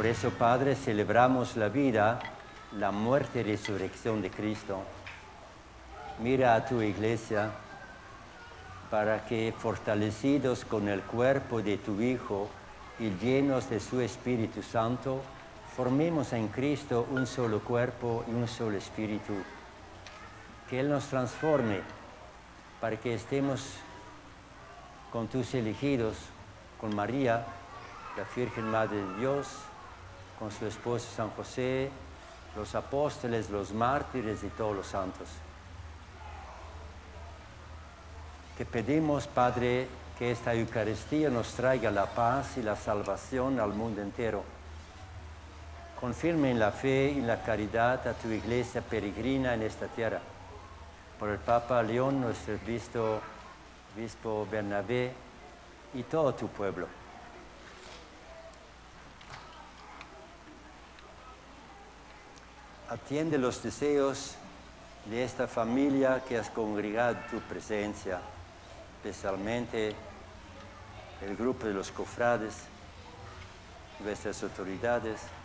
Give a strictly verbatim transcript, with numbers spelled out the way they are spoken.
Por eso, Padre, celebramos la vida, la muerte y resurrección de Cristo. Mira a tu iglesia para que, fortalecidos con el cuerpo de tu Hijo y llenos de su Espíritu Santo, formemos en Cristo un solo cuerpo y un solo espíritu. Que Él nos transforme para que estemos con tus elegidos, con María, la Virgen Madre de Dios, con su esposo San José, los apóstoles, los mártires y todos los santos. Te pedimos, Padre, que esta Eucaristía nos traiga la paz y la salvación al mundo entero. Confirma en la fe y la caridad a tu iglesia peregrina en esta tierra. Por el Papa León, nuestro obispo, obispo Bernabé y todo tu pueblo. Atiende los deseos de esta familia que has congregado en tu presencia, especialmente el grupo de los cofrades, nuestras autoridades,